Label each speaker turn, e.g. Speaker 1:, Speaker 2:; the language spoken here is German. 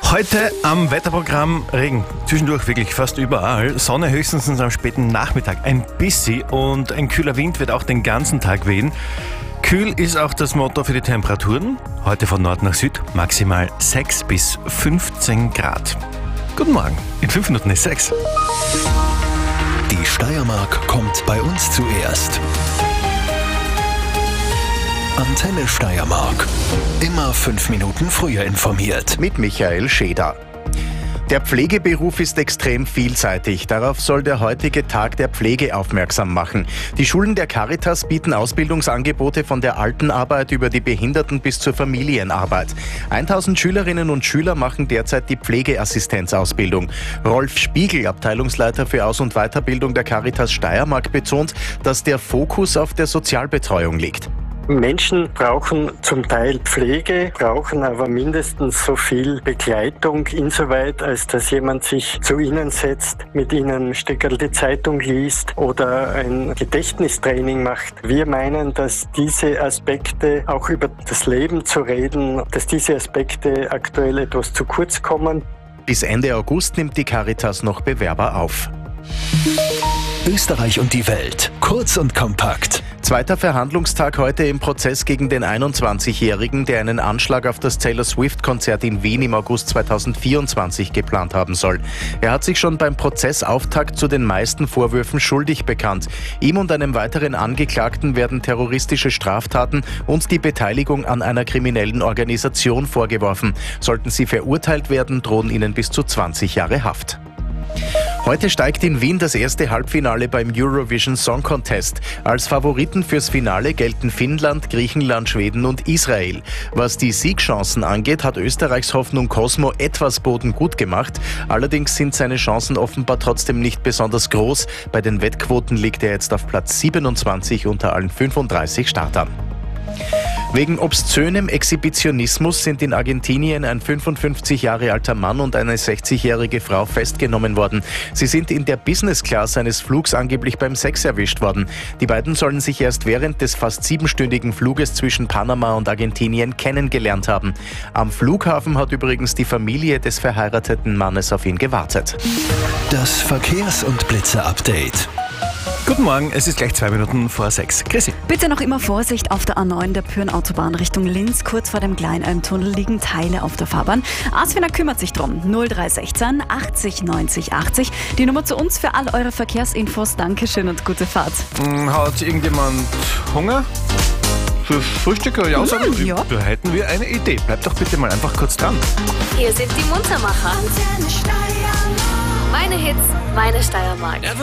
Speaker 1: Heute am Wetterprogramm Regen. Zwischendurch wirklich fast überall. Sonne höchstens am späten Nachmittag ein bisschen und ein kühler Wind wird auch den ganzen Tag wehen. Kühl ist auch das Motto für die Temperaturen. Heute von Nord nach Süd maximal 6 bis 15 Grad. Guten Morgen, in 5 Minuten ist 6.
Speaker 2: Die Steiermark kommt bei uns zuerst. Antenne Steiermark. Immer 5 Minuten früher informiert.
Speaker 3: Mit Michael Scheder. Der Pflegeberuf ist extrem vielseitig. Darauf soll der heutige Tag der Pflege aufmerksam machen. Die Schulen der Caritas bieten Ausbildungsangebote von der Altenarbeit über die Behinderten bis zur Familienarbeit. 1000 Schülerinnen und Schüler machen derzeit die Pflegeassistenzausbildung. Rolf Spiegel, Abteilungsleiter für Aus- und Weiterbildung der Caritas Steiermark, betont, dass der Fokus auf der Sozialbetreuung liegt.
Speaker 4: Menschen brauchen zum Teil Pflege, brauchen aber mindestens so viel Begleitung, insoweit, als dass jemand sich zu ihnen setzt, mit ihnen ein Stückerl die Zeitung liest oder ein Gedächtnistraining macht. Wir meinen, dass diese Aspekte, auch über das Leben zu reden, dass diese Aspekte aktuell etwas zu kurz kommen.
Speaker 3: Bis Ende August nimmt die Caritas noch Bewerber auf.
Speaker 2: Österreich und die Welt. Kurz und kompakt.
Speaker 3: Zweiter Verhandlungstag heute im Prozess gegen den 21-Jährigen, der einen Anschlag auf das Taylor Swift-Konzert in Wien im August 2024 geplant haben soll. Er hat sich schon beim Prozessauftakt zu den meisten Vorwürfen schuldig bekannt. Ihm und einem weiteren Angeklagten werden terroristische Straftaten und die Beteiligung an einer kriminellen Organisation vorgeworfen. Sollten sie verurteilt werden, drohen ihnen bis zu 20 Jahre Haft. Heute steigt in Wien das erste Halbfinale beim Eurovision Song Contest. Als Favoriten fürs Finale gelten Finnland, Griechenland, Schweden und Israel. Was die Siegchancen angeht, hat Österreichs Hoffnung Cosmo etwas Boden gut gemacht. Allerdings sind seine Chancen offenbar trotzdem nicht besonders groß. Bei den Wettquoten liegt er jetzt auf Platz 27 unter allen 35 Startern. Wegen obszönem Exhibitionismus sind in Argentinien ein 55 Jahre alter Mann und eine 60-jährige Frau festgenommen worden. Sie sind in der Business Class eines Flugs angeblich beim Sex erwischt worden. Die beiden sollen sich erst während des fast 7-stündigen Fluges zwischen Panama und Argentinien kennengelernt haben. Am Flughafen hat übrigens die Familie des verheirateten Mannes auf ihn gewartet.
Speaker 2: Das Verkehrs- und Blitzer-Update.
Speaker 1: Guten Morgen, es ist gleich 2 Minuten vor 6. Chrissy.
Speaker 5: Bitte noch immer Vorsicht auf der A9 der Pyrn-Autobahn Richtung Linz. Kurz vor dem Kleinalmtunnel liegen Teile auf der Fahrbahn. Asfina kümmert sich drum. 0316 80 90 80. Die Nummer zu uns für all eure Verkehrsinfos. Dankeschön und gute Fahrt.
Speaker 1: Hat irgendjemand Hunger? Für Frühstück oder Aussagen?
Speaker 5: Ja.
Speaker 1: Da hätten wir eine Idee. Bleibt doch bitte mal einfach kurz dran.
Speaker 6: Hier sind die Muntermacher. Meine Hits, meine Steiermark.